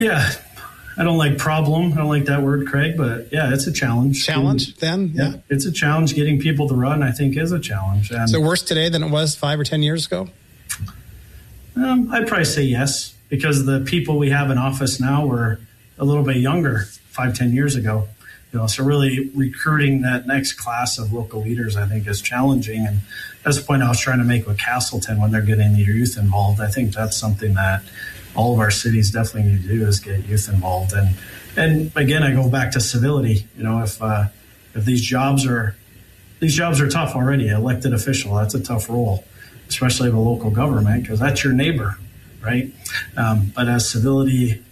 Yeah. I don't like problem. I don't like that word, Craig, but yeah, it's a challenge. Challenge then? Yeah. It's a challenge. Getting people to run, I think, is a challenge. And so worse today than it was 5 or 10 years ago? I'd probably say yes, because the people we have in office now were a little bit younger 5, 10 years ago. So really recruiting that next class of local leaders, I think, is challenging. And that's the point I was trying to make with Castleton when they're getting the youth involved. I think that's something that all of our cities definitely need to do, is get youth involved. And again, I go back to civility. If these jobs are tough already, elected official, that's a tough role, especially of a local government, because that's your neighbor, right? But as civility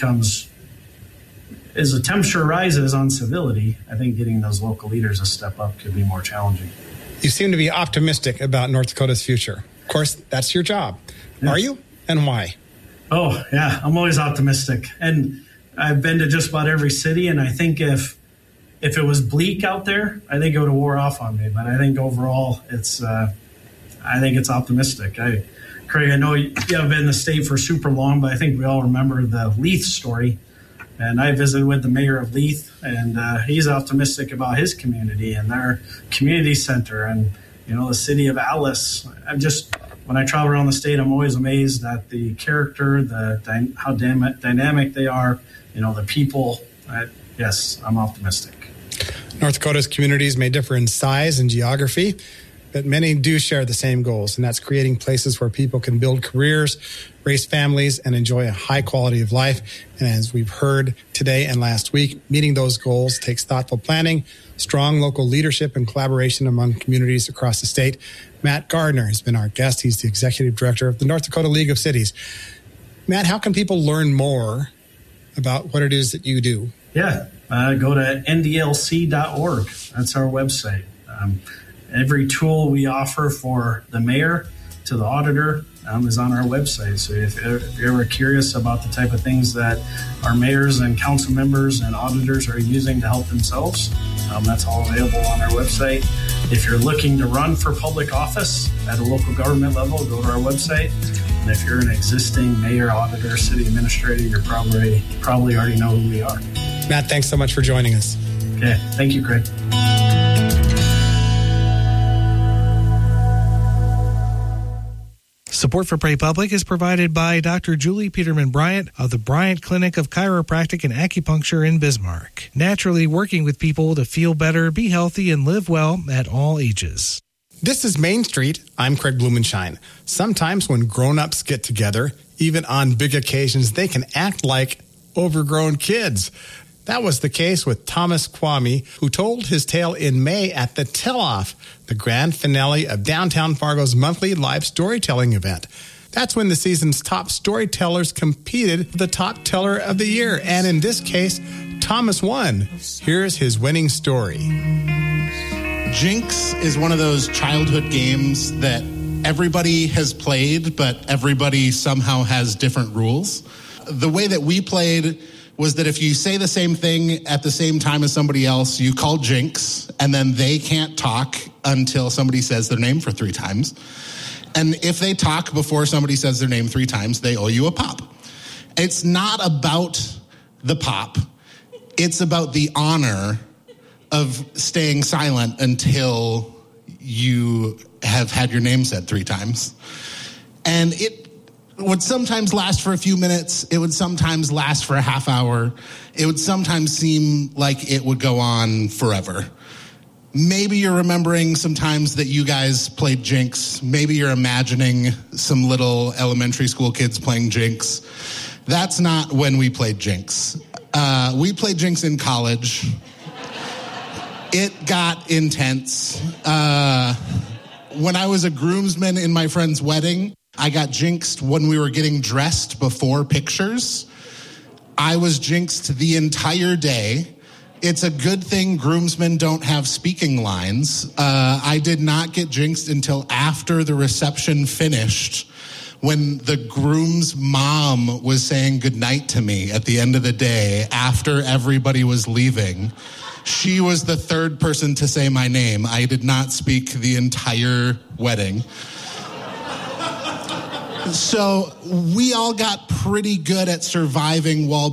as the temperature rises on civility, I think getting those local leaders to step up could be more challenging. You seem to be optimistic about North Dakota's future. Of course, that's your job. Yes. Are you? And why? Oh, yeah, I'm always optimistic. And I've been to just about every city, and I think if it was bleak out there, I think it would have wore off on me. But I think overall, I think it's optimistic. Craig, I know you haven't been in the state for super long, but I think we all remember the Leith story. And I visited with the mayor of Leith, and he's optimistic about his community and their community center and, the city of Alice. When I travel around the state, I'm always amazed at the character, how dynamic they are, the people. Yes, I'm optimistic. North Dakota's communities may differ in size and geography, but many do share the same goals, and that's creating places where people can build careers, raise families, and enjoy a high quality of life. And as we've heard today and last week, meeting those goals takes thoughtful planning, strong local leadership, and collaboration among communities across the state. Matt Gardner has been our guest. He's the executive director of the North Dakota League of Cities. Matt, how can people learn more about what it is that you do? Yeah, go to ndlc.org. That's our website. Every tool we offer for the mayor to the auditor is on our website. So if you're ever curious about the type of things that our mayors and council members and auditors are using to help themselves, that's all available on our website. If you're looking to run for public office at a local government level, go to our website. And if you're an existing mayor, auditor, city administrator, you probably already know who we are. Matt, thanks so much for joining us. Okay. Thank you, Craig. Support for Pray Public is provided by Dr. Julie Peterman Bryant of the Bryant Clinic of Chiropractic and Acupuncture in Bismarck. Naturally working with people to feel better, be healthy, and live well at all ages. This is Main Street. I'm Craig Blumenshine. Sometimes when grown-ups get together, even on big occasions, they can act like overgrown kids. That was the case with Thomas Kwame, who told his tale in May at the Tell-Off, the grand finale of Downtown Fargo's monthly live storytelling event. That's when the season's top storytellers competed for the top teller of the year. And in this case, Thomas won. Here's his winning story. Jinx is one of those childhood games that everybody has played, but everybody somehow has different rules. The way that we played was that if you say the same thing at the same time as somebody else, you call Jinx, and then they can't talk until somebody says their name for 3 times. And if they talk before somebody says their name 3 times, they owe you a pop. It's not about the pop. It's about the honor of staying silent until you have had your name said 3 times. And it would sometimes last for a few minutes. It would sometimes last for a half hour. It would sometimes seem like it would go on forever. Maybe you're remembering sometimes that you guys played Jinx. Maybe you're imagining some little elementary school kids playing Jinx. That's not when we played Jinx. We played Jinx in college. It got intense. When I was a groomsman in my friend's wedding, I got jinxed when we were getting dressed before pictures. I was jinxed the entire day. It's a good thing groomsmen don't have speaking lines. I did not get jinxed until after the reception finished, when the groom's mom was saying goodnight to me at the end of the day after everybody was leaving. She was the 3rd person to say my name. I did not speak the entire wedding. So we all got pretty good at surviving while